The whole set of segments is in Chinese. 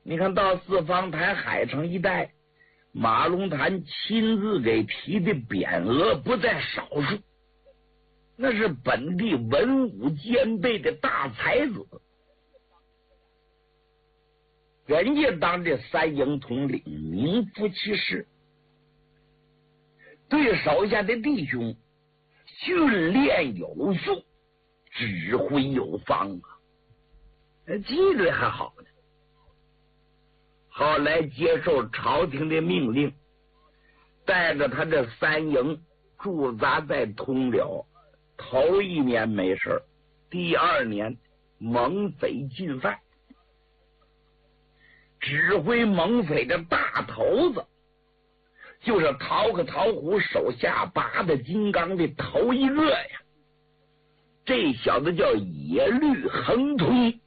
你看到四方台海城一带，马龙潭亲自给提的匾额不在少数，那是本地文武兼备的大才子。人家当这三营统领，名副其实，对手下的弟兄训练有素，指挥有方啊，纪律还好呢。后来接受朝廷的命令，带着他这三营驻扎在通辽。头一年没事，第二年蒙匪进犯，指挥蒙匪的大头子就是陶克陶虎手下8的金刚的头一个呀。这小子叫耶律亨通，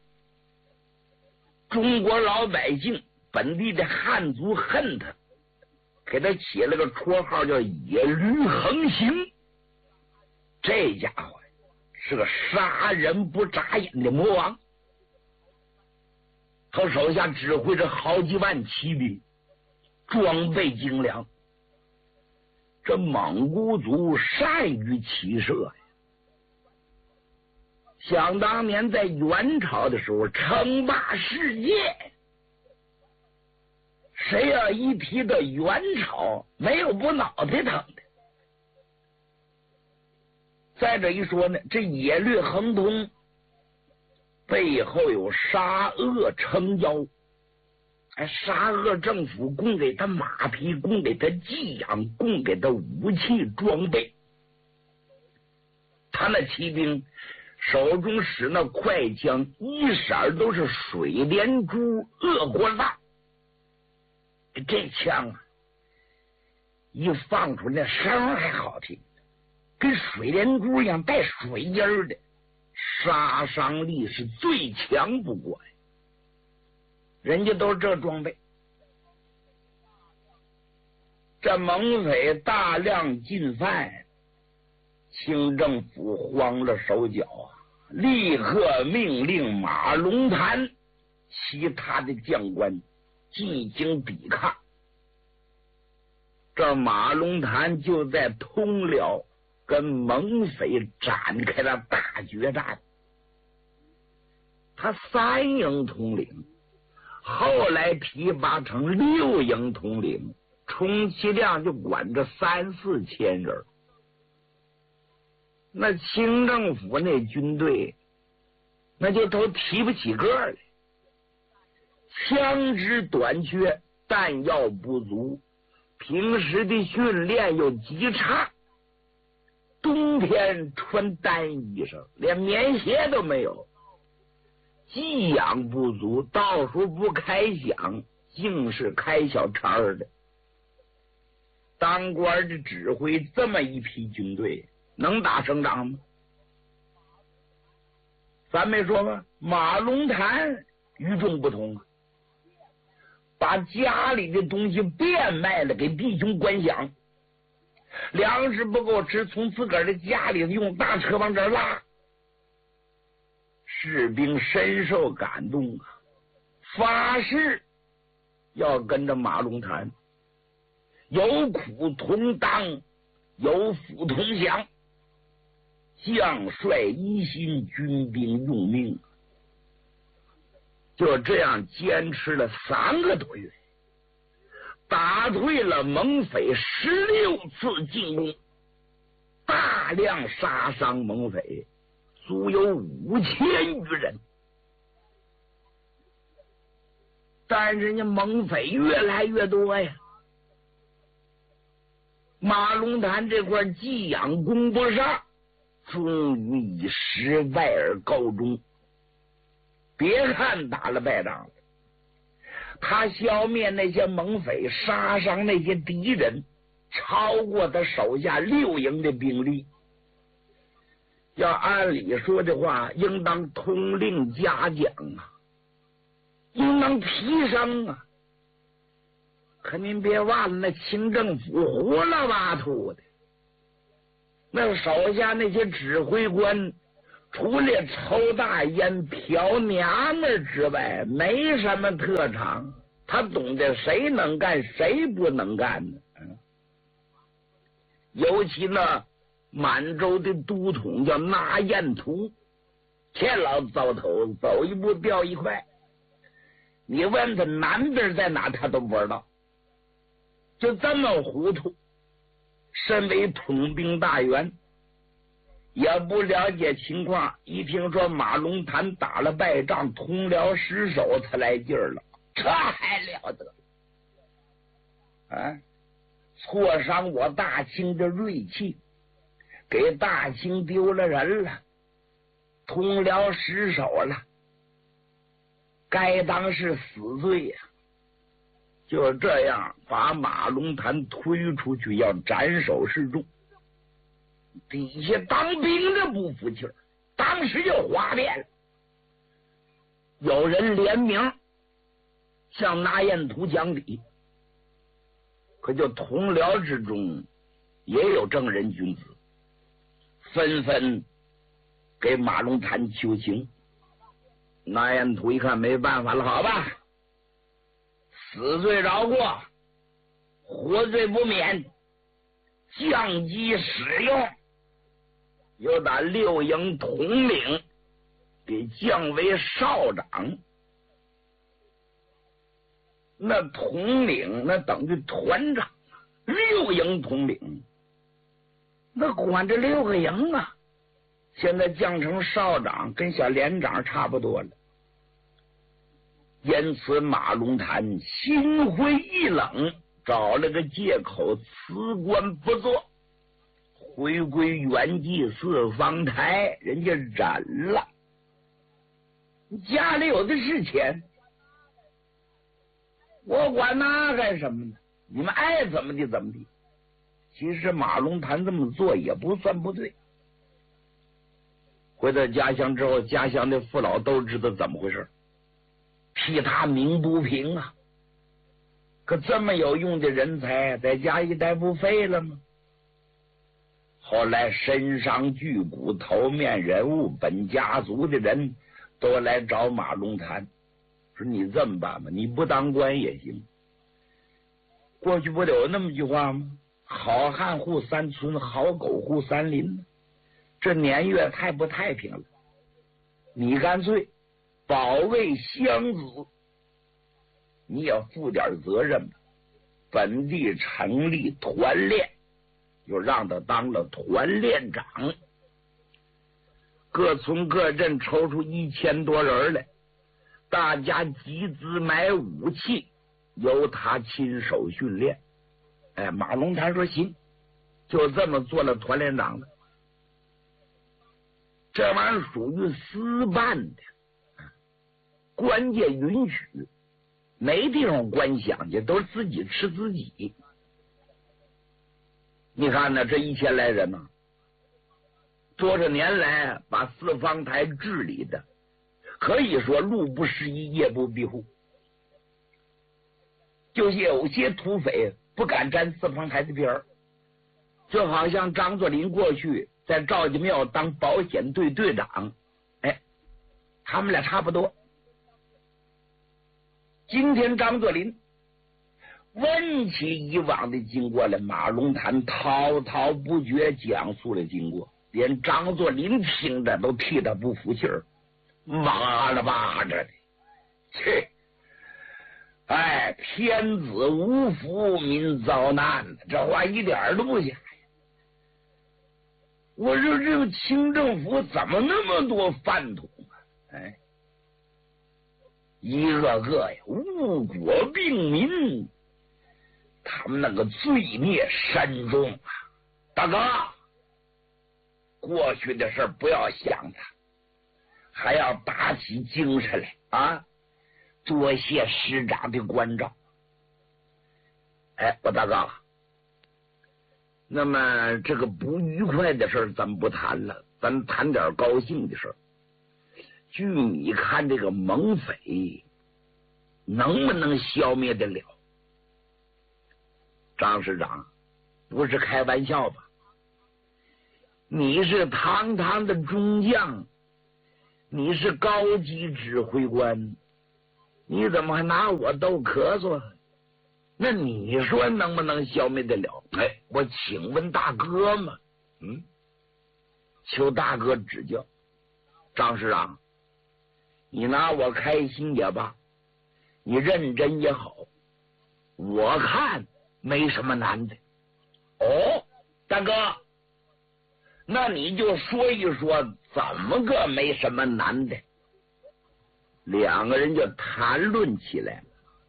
中国老百姓本地的汉族恨他，给他起了个绰号叫耶律横行。这家伙是个杀人不眨眼的魔王，他手下指挥着好几万骑兵，装备精良。这蒙古族善于骑射呀，想当年在元朝的时候称霸世界，谁要一提到元朝，没有不脑袋疼的。再者一说呢，这耶律亨通背后有沙俄撑腰，沙俄政府供给他马匹，供给他寄养，供给他武器装备。他那骑兵手中使那快枪，一色都是水莲珠恶火弹。这枪啊，一放出那声还好听，跟水莲珠一样带水音儿的，杀伤力是最强不过呀。人家都是这装备。这蒙匪大量进犯，清政府慌了手脚啊，立刻命令马龙潭其他的将官进行抵抗。这马龙潭就在通辽跟蒙匪展开了大决战。他三营统领后来提拔成6营统领，充其量就管着3、4千人。那清政府那军队那就都提不起个来，枪支短缺，弹药不足，平时的训练又极差，冬天穿单衣裳，连棉鞋都没有，寄养不足，到时候不开饷，竟是开小差的。当官的指挥这么一批军队，能打胜仗吗？咱没说吗？马龙潭与众不同啊，把家里的东西变卖了给弟兄官饷，粮食不够吃，从自个儿的家里用大车往这儿拉。士兵深受感动啊，发誓要跟着马龙潭，有苦同当，有福同享，将帅一心，军兵用命。就这样坚持了3个多月，打退了蒙匪16次进攻，大量杀伤蒙匪，足有5000余人。但是人家蒙匪越来越多呀，马龙潭这块寄养供不上，终于以失败而告终。别看打了败仗了，他消灭那些蒙匪，杀伤那些敌人，超过他手下6营的兵力。要按理说的话，应当通令嘉奖啊，应当提升啊。可您别忘了，那清政府胡了八涂的，那手下那些指挥官除了抽大烟、嫖娘们之外，没什么特长。他懂得谁能干，谁不能干呢？尤其那满洲的都统叫拿彦图，这老糟头，走一步掉一块。你问他南边在哪，他都不知道，就这么糊涂。身为统兵大员，也不了解情况，一听说马龙潭打了败仗，同僚失守，他来劲儿了，这还了得啊！挫伤我大清的锐气，给大清丢了人了，同僚失守了，该当是死罪呀！就这样把马龙潭推出去，要斩首示众。底下当兵的不服气儿，当时就哗变了。有人联名向拿彦图讲理，可就同僚之中也有正人君子，纷纷给马龙潭求情。拿彦图一看没办法了，好吧，死罪饶过，活罪不免，降级使用，又把六营统领给降为少长。那统领那等于团长，六营统领那管着6个营啊，现在降成少长，跟小连长差不多了。因此马龙潭心灰意冷，找了个借口辞官不做，回归原籍四方台，人家忍了。家里有的是钱，我管那干什么呢？你们爱怎么地怎么地。其实马龙潭这么做也不算不对。回到家乡之后，家乡的父老都知道怎么回事，替他鸣不平啊！可这么有用的人才，在家一待不废了吗？后来身上巨贾、头面人物、本家族的人都来找马龙潭，说你这么办吧，你不当官也行。过去不得有那么句话吗？好汉护三村，好狗护三林。这年月太不太平了，你干脆保卫乡子，你也负点责任吧。本地成立团练，又让他当了团练长，各村各镇抽出1000多人来，大家集资买武器，由他亲手训练。马龙潭说行，就这么做了团练长了。这玩意儿属于私办的，官界允许，没地方官饷去，都是自己吃自己。你看呢，这1000来人呢，多少年来把四方台治理的，可以说路不拾遗，夜不闭户。就是有些土匪不敢沾四方台的边儿，就好像张作霖过去在赵家庙当保险队队长，他们俩差不多。今天张作霖问起以往的经过了，马龙潭滔滔不绝讲述了经过，连张作霖听着都替他不服气儿，哇了哇着的，切！天子无福，民遭难，这话一点都不假。我说这个清政府怎么那么多饭桶啊？一个个呀，误国病民，他们那个罪孽深重啊！大哥，过去的事不要想它，还要打起精神来啊！多谢师长的关照。我大哥，那么这个不愉快的事咱不谈了，咱谈点高兴的事。据你看，这个蒙匪能不能消灭得了？张师长，不是开玩笑吧？你是堂堂的中将， 你是高级指挥官，你怎么还拿我逗咳嗽？那你说能不能消灭得了？哎，我请问大哥嘛，求大哥指教。张师长，你拿我开心也罢，你认真也好，我看没什么难的。哦，大哥，那你就说一说怎么个没什么难的。两个人就谈论起来了。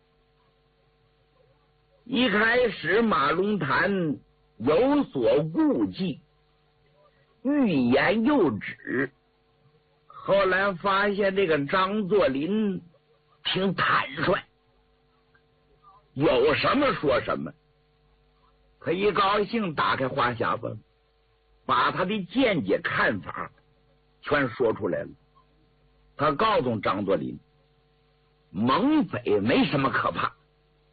一开始马龙潭有所顾忌，欲言又止，后来发现这个张作霖挺坦率，有什么说什么。他一高兴打开话匣子，把他的见解看法全说出来了。他告诉张作霖，蒙匪没什么可怕，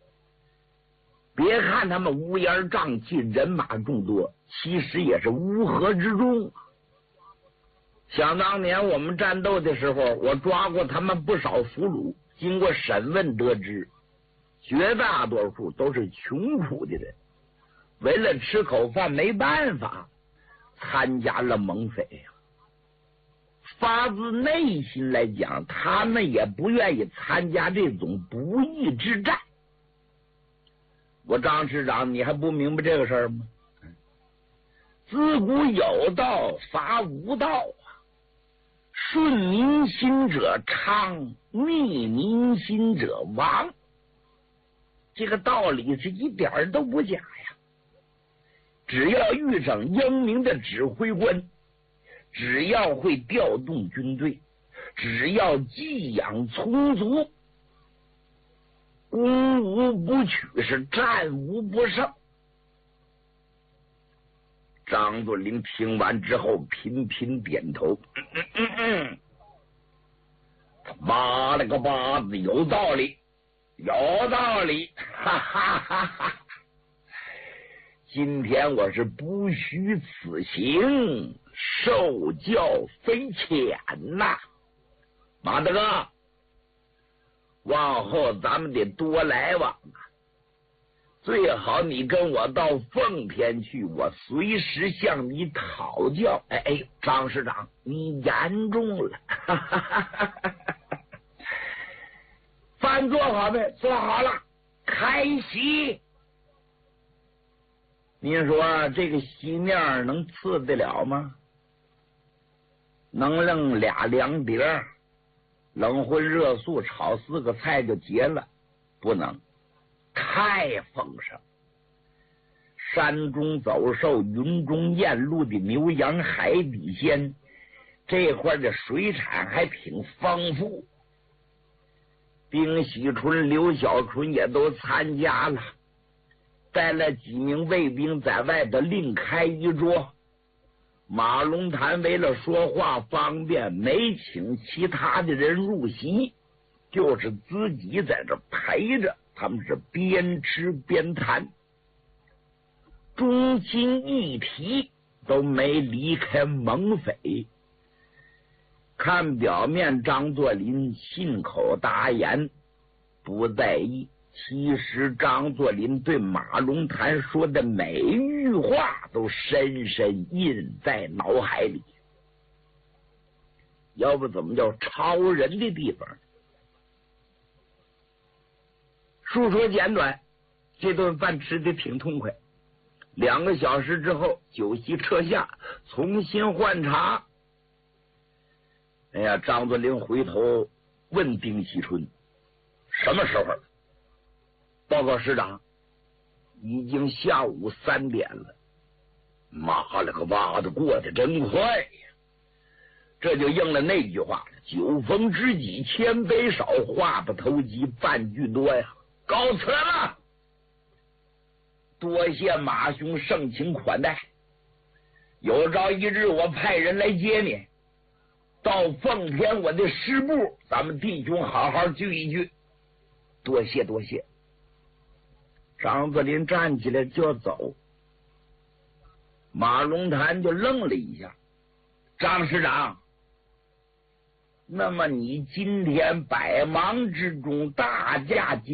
别看他们乌烟瘴气，人马众多，其实也是乌合之众。想当年我们战斗的时候，我抓过他们不少俘虏，经过审问得知，绝大多数都是穷苦的人，为了吃口饭没办法参加了蒙匪。发自内心来讲，他们也不愿意参加这种不义之战。我张师长，你还不明白这个事儿吗？自古有道，伐无道啊！顺民心者昌，逆民心者亡。这个道理是一点都不假呀。只要遇上英明的指挥官，只要会调动军队，只要给养充足，攻无不取，是战无不胜。张作霖听完之后频频点头，他妈了个巴子，有道理，有道理，哈哈哈哈！今天我是不虚此行，受教非浅呐。马大哥，往后咱们得多来往啊！最好你跟我到奉天去，我随时向你讨教。哎，张师长，你言重了。饭做好没？做好了，开席。您说这个席面能伺得了吗？能弄俩凉碟，冷荤热素炒4个菜就结了？不能，太丰盛。山中走兽，云中雁，陆的牛羊，海底鲜，这块的水产还挺丰富。丁喜春、刘小春也都参加了，带了几名卫兵在外头另开一桌。马龙潭为了说话方便，没请其他的人入席，就是自己在这陪着，他们是边吃边谈，中心议题都没离开蒙匪。看表面张作霖信口答言，不在意，其实张作霖对马龙潭说的每一句话都深深印在脑海里。要不怎么叫超人的地方？述说简短，这顿饭吃的挺痛快。2个小时之后，酒席撤下，重新换茶。哎呀，张作霖回头问丁喜春：“什么时候？”报告师长，已经下午3点了。妈了个巴子，过得真快呀！这就应了那句话了：酒逢知己千杯少，话不投机半句多呀。告辞了，多谢马兄盛情款待。有朝一日我派人来接你，到奉天我的师部，咱们弟兄好好聚一聚。多谢多谢。张作霖站起来就要走，马龙潭就愣了一下。张师长， 那么你今天百忙之中大驾